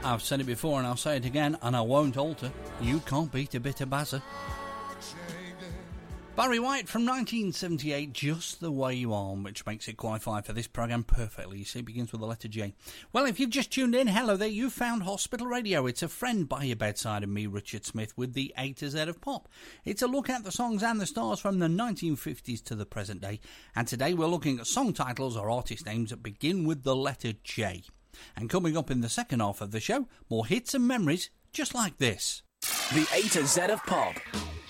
I've said it before and I'll say it again, and I won't alter. You can't beat a bit of Bazza. Barry White from 1978, Just the Way You Are, which makes it qualify for this programme perfectly. You see, it begins with the letter J. Well, if you've just tuned in, hello there, you've found Hospital Radio. It's a friend by your bedside and me, Richard Smith, with the A to Z of pop. It's a look at the songs and the stars from the 1950s to the present day. And today we're looking at song titles or artist names that begin with the letter J. And coming up in the second half of the show, more hits and memories just like this. The A to Z of pop.